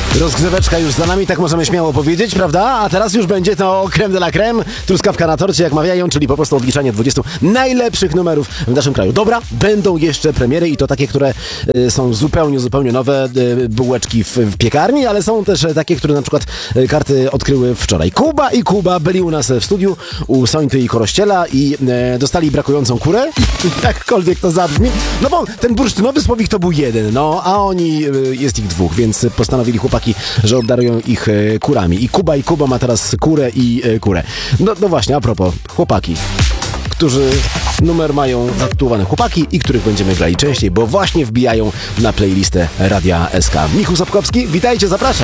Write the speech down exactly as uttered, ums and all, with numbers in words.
Rozgrzeweczka już za nami, tak możemy śmiało powiedzieć, prawda? A teraz już będzie to creme de la creme, truskawka na torcie, jak mawiają, czyli po prostu odliczanie dwudziestu najlepszych numerów w naszym kraju. Dobra, będą jeszcze premiery i to takie, które y, są zupełnie, zupełnie nowe, y, bułeczki w, w piekarni, ale są też y, takie, które na przykład y, karty odkryły wczoraj. Kuba i Kuba byli u nas w studiu, u Sońty i Korościela i y, dostali brakującą kurę, jakkolwiek to zabrzmi, no bo ten bursztynowy słowik to był jeden, no, a oni, y, jest ich dwóch, więc postanowili chłopaki, że obdarują ich e, kurami. I Kuba i Kuba ma teraz kurę i e, kurę. No, no właśnie, a propos, chłopaki, którzy numer mają zatytułowany chłopaki i których będziemy grali częściej, bo właśnie wbijają na playlistę Radia S K. Michał Sapkowski, witajcie, zapraszam.